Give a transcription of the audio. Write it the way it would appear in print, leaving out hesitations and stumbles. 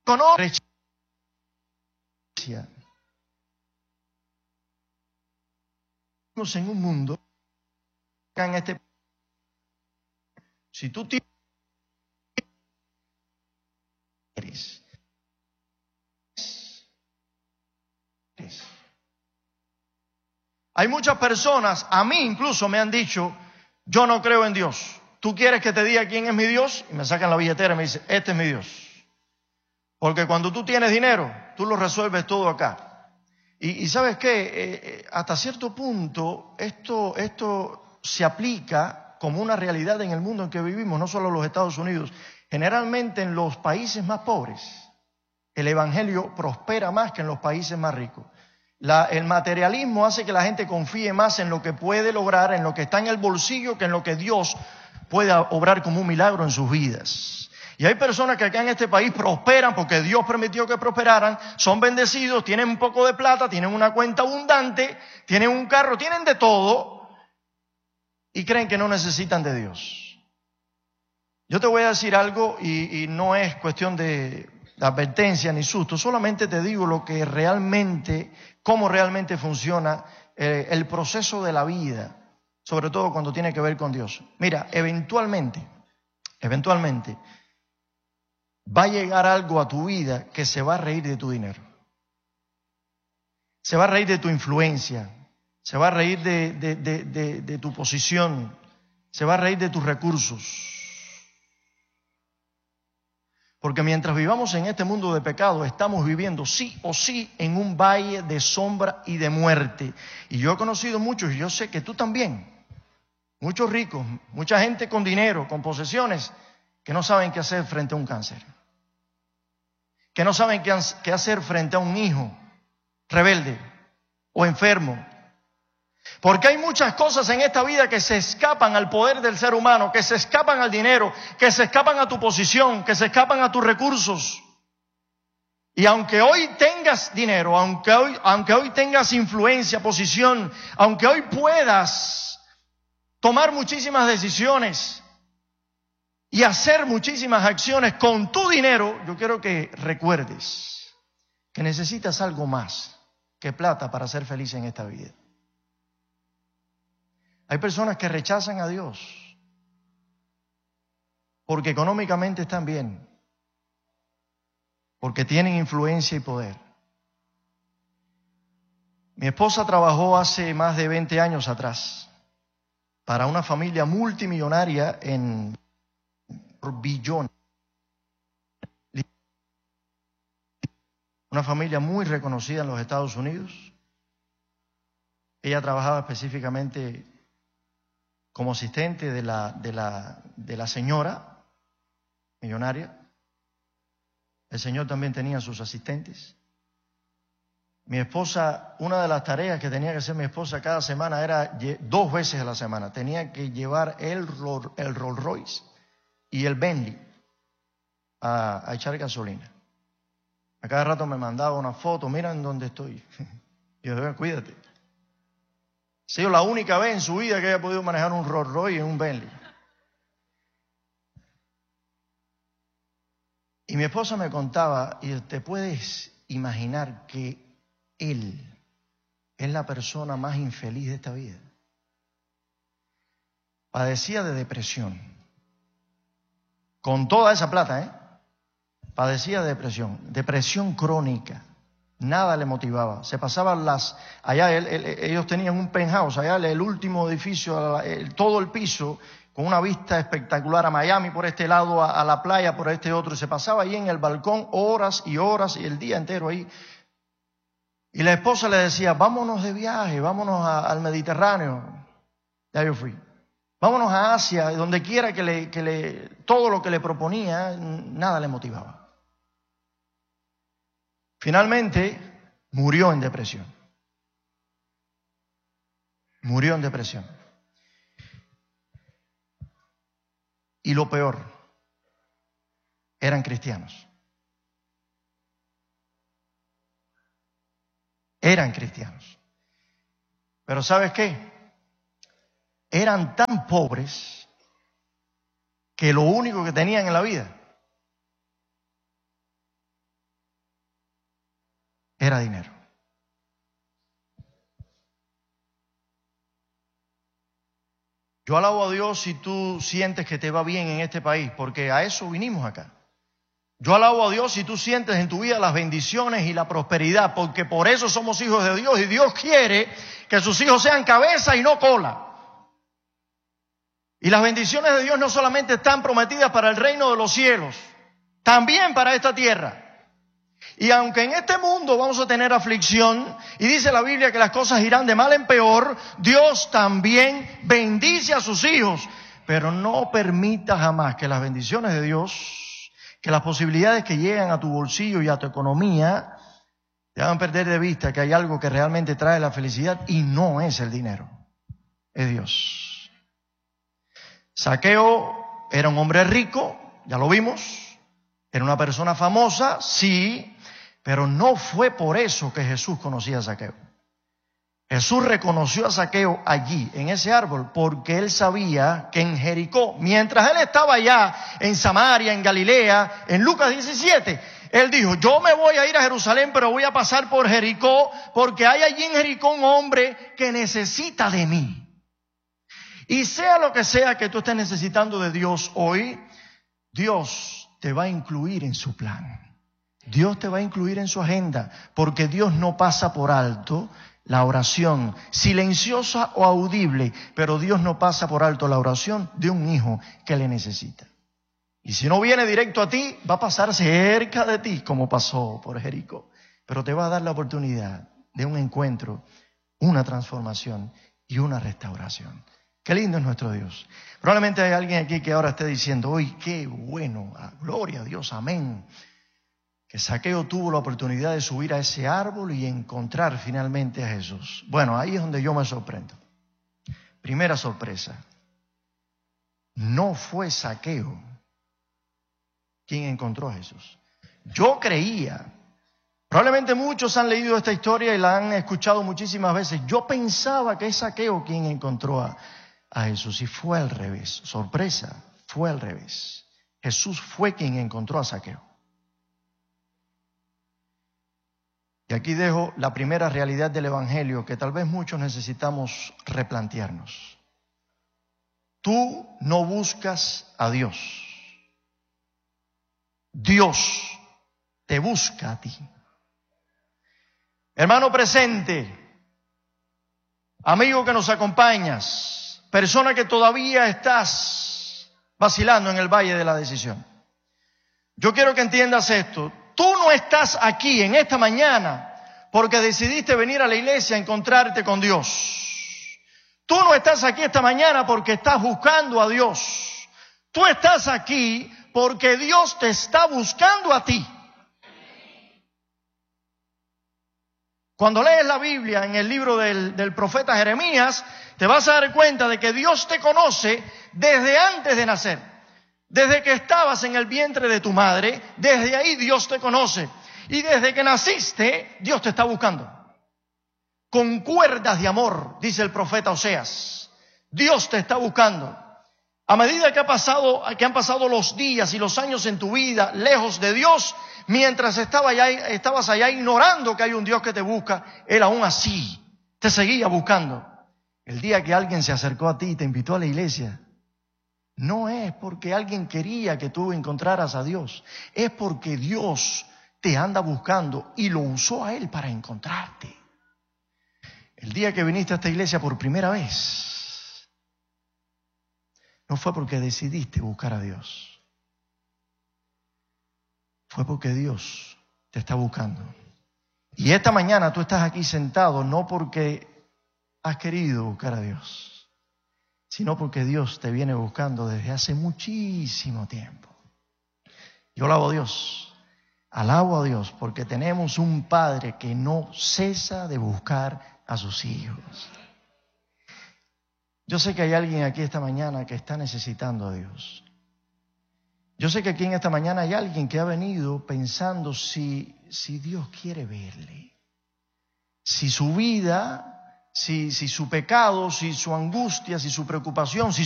conoce en un mundo en este, si tú tienes, hay muchas personas, a mí incluso me han dicho, yo no creo en Dios. ¿Tú quieres que te diga quién es mi Dios? Y me sacan la billetera y me dicen, este es mi Dios. Porque cuando tú tienes dinero, tú lo resuelves todo acá. Y ¿sabes qué? Hasta cierto punto, esto se aplica como una realidad en el mundo en que vivimos, no solo en los Estados Unidos. Generalmente en los países más pobres, el evangelio prospera más que en los países más ricos. El materialismo hace que la gente confíe más en lo que puede lograr, en lo que está en el bolsillo, que en lo que Dios pueda obrar como un milagro en sus vidas. Y hay personas que acá en este país prosperan porque Dios permitió que prosperaran, son bendecidos, tienen un poco de plata, tienen una cuenta abundante, tienen un carro, tienen de todo y creen que no necesitan de Dios. Yo te voy a decir algo y no es cuestión de advertencia ni susto, solamente te digo lo que realmente, cómo realmente funciona el proceso de la vida, sobre todo cuando tiene que ver con Dios. Mira, eventualmente, va a llegar algo a tu vida que se va a reír de tu dinero. Se va a reír de tu influencia. Se va a reír de tu posición. Se va a reír de tus recursos. Porque mientras vivamos en este mundo de pecado, estamos viviendo sí o sí en un valle de sombra y de muerte. Y yo he conocido muchos, y yo sé que tú también, muchos ricos, mucha gente con dinero, con posesiones, que no saben qué hacer frente a un cáncer. Que no saben qué hacer frente a un hijo rebelde o enfermo. Porque hay muchas cosas en esta vida que se escapan al poder del ser humano, que se escapan al dinero, que se escapan a tu posición, que se escapan a tus recursos. Y aunque hoy tengas dinero, aunque hoy tengas influencia, posición, aunque hoy puedas tomar muchísimas decisiones y hacer muchísimas acciones con tu dinero, yo quiero que recuerdes que necesitas algo más que plata para ser feliz en esta vida. Hay personas que rechazan a Dios porque económicamente están bien, porque tienen influencia y poder. Mi esposa trabajó hace más de 20 años atrás para una familia multimillonaria en billones. Una familia muy reconocida en los Estados Unidos. Ella trabajaba específicamente como asistente de la señora millonaria. El señor también tenía sus asistentes. Mi esposa, una de las tareas que tenía que hacer mi esposa cada semana era 2 veces a la semana. Tenía que llevar el Rolls Royce y el Bentley a echar gasolina. A cada rato me mandaba una foto, mira en dónde estoy. Y yo, cuídate. Ha sido la única vez en su vida que haya podido manejar un Rolls Royce y un Bentley. Y mi esposa me contaba, y te puedes imaginar que él es la persona más infeliz de esta vida. Padecía de depresión. Con toda esa plata, padecía de depresión crónica. Nada le motivaba. Se pasaban allá ellos tenían un penthouse, allá el último edificio, todo el piso, con una vista espectacular a Miami por este lado, a la playa por este otro. Y se pasaba ahí en el balcón horas y horas y el día entero ahí. Y la esposa le decía, vámonos de viaje, vámonos al Mediterráneo. Ya yo fui. Vámonos a Asia, donde quiera todo lo que le proponía, nada le motivaba. Finalmente, murió en depresión. Murió en depresión. Y lo peor, eran cristianos. Eran cristianos. Pero ¿sabes qué? Eran tan pobres que lo único que tenían en la vida era dinero. Yo alabo a Dios si tú sientes que te va bien en este país, porque a eso vinimos acá. Yo alabo a Dios si tú sientes en tu vida las bendiciones y la prosperidad, porque por eso somos hijos de Dios y Dios quiere que sus hijos sean cabeza y no cola. Y las bendiciones de Dios no solamente están prometidas para el reino de los cielos, también para esta tierra. Y aunque en este mundo vamos a tener aflicción, y dice la Biblia que las cosas irán de mal en peor, Dios también bendice a sus hijos. Pero no permita jamás que las bendiciones de Dios, que las posibilidades que llegan a tu bolsillo y a tu economía, te hagan perder de vista que hay algo que realmente trae la felicidad y no es el dinero, es Dios. Zaqueo era un hombre rico, ya lo vimos, era una persona famosa, sí, pero no fue por eso que Jesús conocía a Zaqueo. Jesús reconoció a Zaqueo allí, en ese árbol, porque él sabía que en Jericó, mientras él estaba allá en Samaria, en Galilea, en Lucas 17, él dijo, yo me voy a ir a Jerusalén, pero voy a pasar por Jericó, porque hay allí en Jericó un hombre que necesita de mí. Y sea lo que sea que tú estés necesitando de Dios hoy, Dios te va a incluir en su plan. Dios te va a incluir en su agenda, porque Dios no pasa por alto la oración, silenciosa o audible, pero Dios no pasa por alto la oración de un hijo que le necesita. Y si no viene directo a ti, va a pasar cerca de ti, como pasó por Jericó. Pero te va a dar la oportunidad de un encuentro, una transformación y una restauración. Qué lindo es nuestro Dios. Probablemente hay alguien aquí que ahora esté diciendo, ¡uy, qué bueno! Gloria a Dios, amén. Que Zaqueo tuvo la oportunidad de subir a ese árbol y encontrar finalmente a Jesús. Bueno, ahí es donde yo me sorprendo. Primera sorpresa. No fue Zaqueo quien encontró a Jesús. Yo creía, probablemente muchos han leído esta historia y la han escuchado muchísimas veces. Yo pensaba que es Zaqueo quien encontró a Jesús y fue al revés. Sorpresa, fue al revés. Jesús fue quien encontró a Zaqueo. Y aquí dejo la primera realidad del Evangelio que tal vez muchos necesitamos replantearnos. Tú no buscas a Dios. Dios te busca a ti. Hermano presente, amigo que nos acompañas, persona que todavía estás vacilando en el valle de la decisión. Yo quiero que entiendas esto. Tú no estás aquí en esta mañana porque decidiste venir a la iglesia a encontrarte con Dios. Tú no estás aquí esta mañana porque estás buscando a Dios. Tú estás aquí porque Dios te está buscando a ti. Cuando lees la Biblia en el libro del profeta Jeremías, te vas a dar cuenta de que Dios te conoce desde antes de nacer. Desde que estabas en el vientre de tu madre, desde ahí Dios te conoce. Y desde que naciste, Dios te está buscando. Con cuerdas de amor, dice el profeta Oseas. Dios te está buscando. A medida que han pasado los días y los años en tu vida, lejos de Dios, mientras estabas allá ignorando que hay un Dios que te busca, Él aún así te seguía buscando. El día que alguien se acercó a ti y te invitó a la iglesia, no es porque alguien quería que tú encontraras a Dios, es porque Dios te anda buscando y lo usó a Él para encontrarte. El día que viniste a esta iglesia por primera vez, no fue porque decidiste buscar a Dios. Fue porque Dios te está buscando. Y esta mañana tú estás aquí sentado no porque has querido buscar a Dios, sino porque Dios te viene buscando desde hace muchísimo tiempo. Yo alabo a Dios porque tenemos un Padre que no cesa de buscar a sus hijos. Yo sé que hay alguien aquí esta mañana que está necesitando a Dios. Yo sé que aquí en esta mañana hay alguien que ha venido pensando si Dios quiere verle. Si su vida, si su pecado, si su angustia, si su preocupación, si